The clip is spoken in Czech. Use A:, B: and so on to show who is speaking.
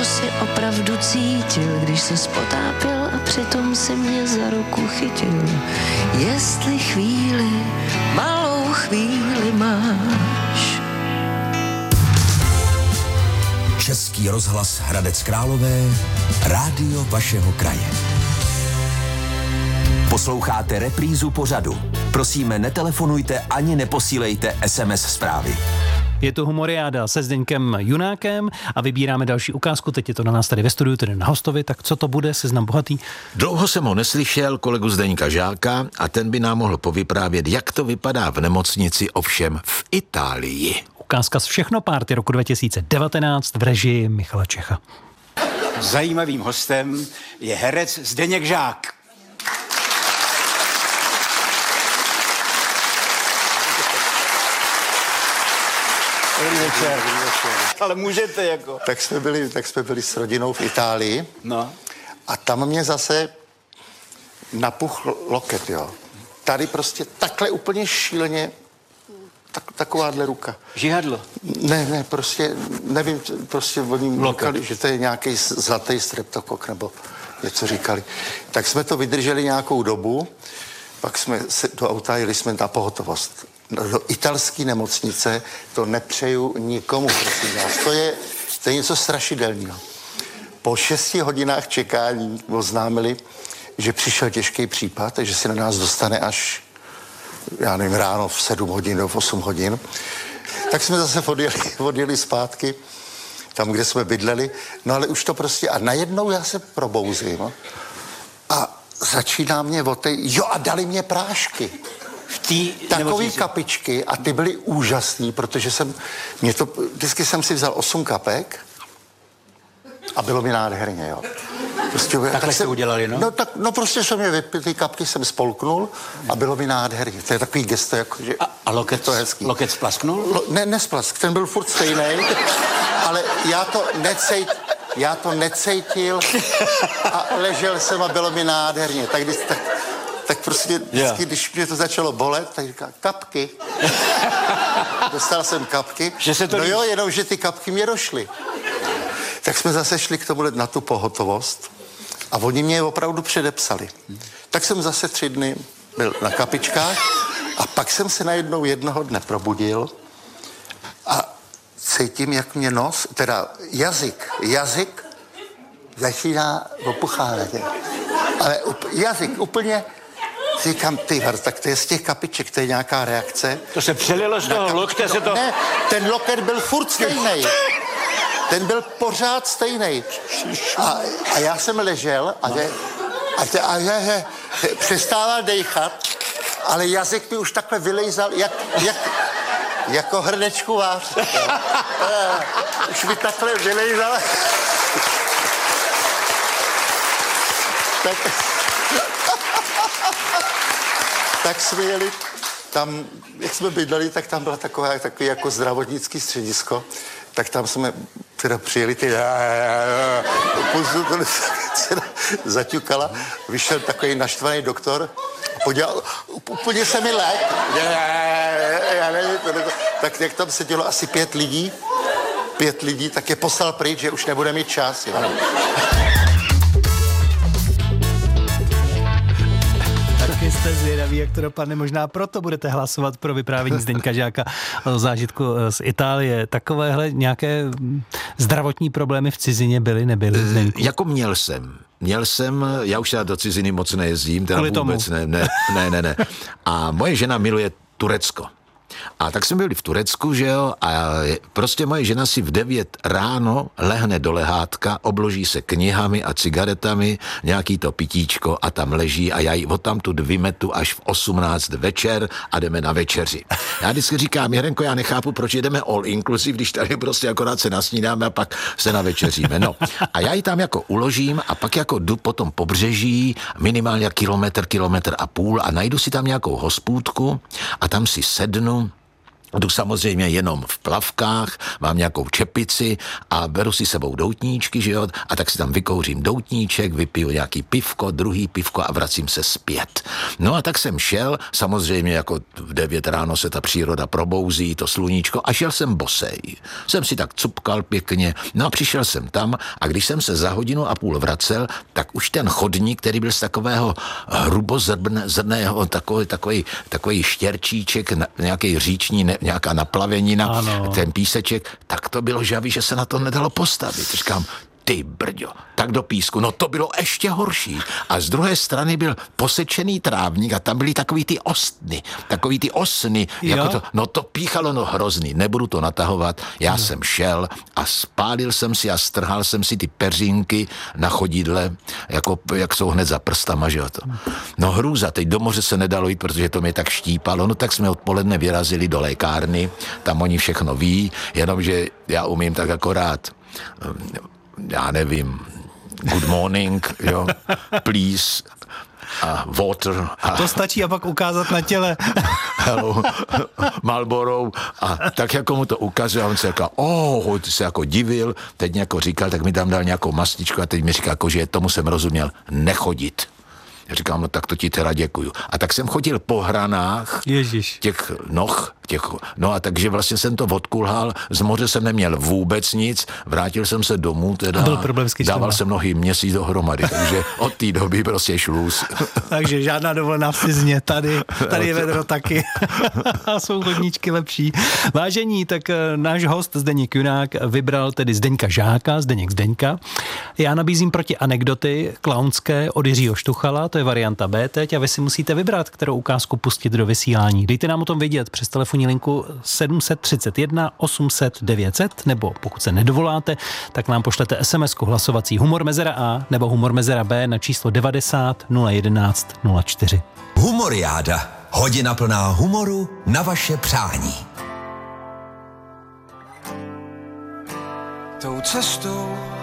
A: co si opravdu cítil, když se potápěl a přitom si mě za ruku chytil. Jestli chvíli, malou chvíli máš.
B: Český rozhlas Hradec Králové, rádio vašeho kraje. Posloucháte reprízu pořadu. Prosíme, netelefonujte ani neposílejte SMS zprávy.
C: Je to Humoriáda se Zdeňkem Junákem a vybíráme další ukázku. Teď je to na nás tady ve studiu, tedy na hostovi. Tak co to bude? Seznam bohatý?
D: Dlouho jsem ho neslyšel, kolegu Zdeňka Žáka, a ten by nám mohl povyprávět, jak to vypadá v nemocnici, ovšem v Itálii.
C: Ukázka z Všechno párty roku 2019 v režii Michala Čecha.
E: Zajímavým hostem je herec Zdeněk Žák. Ale můžete jako.
F: Tak jsme byli s rodinou v Itálii.
E: No.
F: A tam mě zase napuchl loket, jo. Tady prostě takhle úplně šíleně takováhle ruka.
E: Žihadlo.
F: Ne, prostě, nevím, prostě oni říkali, že to je nějaký zlatý streptokok, nebo něco říkali. Tak jsme to vydrželi nějakou dobu, pak jsme se do auta jeli jsme na pohotovost. Do italské nemocnice to nepřeju nikomu, prosím vás. To je něco strašidelného. Po 6 hodinách čekání oznámili, že přišel těžký případ, takže se na nás dostane až, já nevím, ráno v 7 hodin nebo v 8 hodin. Tak jsme zase odjeli zpátky, tam, kde jsme bydleli. No ale už to prostě, a najednou já se probouzím a začíná mě jo, a dali mě prášky. Takový kapičky a ty byly úžasný, protože vždycky jsem si vzal 8 kapek a bylo mi nádherně, jo. Prostě,
E: takhle jste udělali, no?
F: No prostě jsem je vypil, ty kapky jsem spolknul a bylo mi nádherně. To je takový gesto, jako, že
E: a loket,
F: to je hezký.
E: Loket splasknul?
F: Nesplask, ten byl furt stejný, ale já to necítil a ležel jsem a bylo mi nádherně. Tak prostě vždycky, když mě to začalo bolet, tak říká, kapky. Dostal jsem kapky. Jo, jenom, že ty kapky mě došly. Tak jsme zase šli k tomu na tu pohotovost a oni mě opravdu předepsali. Tak jsem zase 3 dny byl na kapičkách a pak jsem se najednou jednoho dne probudil a cítím, jak mě jazyk začíná opuchávat. Ale jazyk úplně. Říkám, tak to je z těch kapiček, to je nějaká reakce.
E: To se přelilo z toho lokte, se to...
F: Ne, ten loket byl furt stejnej. Ten byl pořád stejnej. A já jsem ležel a přestával dejchat, ale jazyk mi už takhle vylejzal, jako hrnečku vář. Už mi takhle vylejzal. Tak jsme jeli tam, jak jsme bydleli, tak tam byla takový jako zdravotnický středisko, tak tam jsme teda přijeli zaťukala, vyšel takový naštvaný doktor a podělal, úplně se mi lék. Tak jak tam sedělo asi 5 lidí, tak je poslal pryč, že už nebude mít čas. Jo.
C: Jste zvědaví, jak to dopadne, možná proto budete hlasovat pro vyprávění Zdeňka Žáka o zážitku z Itálie. Takovéhle nějaké zdravotní problémy v cizině nebyly, Zdeňku?
D: Jako měl jsem, já už já do ciziny moc nejezdím, teda vůbec ne. A moje žena miluje Turecko. A tak jsme byli v Turecku, že jo, a prostě moje žena si v 9 ráno lehne do lehátka, obloží se knihami a cigaretami, nějaký to pitíčko a tam leží a já ji odtamtud vymetu až v 18 večer a jdeme na večeři. Já vždycky říkám, Jirenko, já nechápu, proč jdeme all inclusive, když tady prostě akorát se nasnídáme a pak se navečeříme. No. A já ji tam jako uložím a pak jako jdu po tom pobřeží minimálně kilometr a půl a najdu si tam nějakou hospůdku a tam si sednu Jdu samozřejmě jenom v plavkách, mám nějakou čepici a beru si sebou doutníčky, že jo, a tak si tam vykouřím doutníček, vypiju nějaký pivko, druhý pivko a vracím se zpět. No a tak jsem šel, samozřejmě jako v 9 ráno se ta příroda probouzí, to sluníčko, a šel jsem bosej. Jsem si tak cupkal pěkně, no a přišel jsem tam a když jsem se za 1,5 hodiny vracel, tak už ten chodník, který byl z takového hrubozrného, takový štěrčíček, nějaký říční, nějaká naplavenina, ano. Ten píseček, tak to bylo žavý, že se na to nedalo postavit. Říkám, ty brďo, tak do písku. No to bylo ještě horší. A z druhé strany byl posečený trávník a tam byly takový ty osny. Jako to píchalo, no hrozný. Nebudu to natahovat. Já jsem šel a spálil jsem si a strhal jsem si ty peřinky na chodidle, jako, jak jsou hned za prstama, že jo to. No hrůza, teď do moře se nedalo jít, protože to mě tak štípalo. No tak jsme odpoledne vyrazili do lékárny, tam oni všechno ví, jenomže já umím tak akorát já nevím, good morning, jo, please, a water.
C: A to stačí a pak ukázat na těle.
D: Hello, Marlboro. A tak jako mu to ukazuje, a on se říkal, ty se jako divil, teď nějako říkal, tak mi tam dal nějakou mastičku a teď mi říká, že tomu jsem rozuměl, nechodit. Říkám, no tak to ti teda děkuju. A tak jsem chodil po hranách těch noh, no a takže vlastně jsem to odkulhal, z moře jsem neměl vůbec nic, vrátil jsem se domů, teda dával jsem nohy měsíc dohromady, takže od té doby prostě šluz.
C: Takže žádná dovolená v cizině, tady je vedro taky. A jsou chodníčky lepší. Vážení, tak náš host Zdeněk Junák vybral tedy Zdeňka Žáka, Zdeňka. Já nabízím proti anekdoty klaunské od Jiřího Štuchala, to je varianta B teď a vy si musíte vybrat, kterou ukázku pustit do vysílání. Dejte nám o tom vědět přes telefonní linku 731 800 900 nebo pokud se nedovoláte, tak nám pošlete SMS-ku hlasovací Humor Mezera A nebo Humor Mezera B na číslo 90 011 04.
B: Humoriáda. Hodina plná humoru na vaše přání.
G: Tou cestou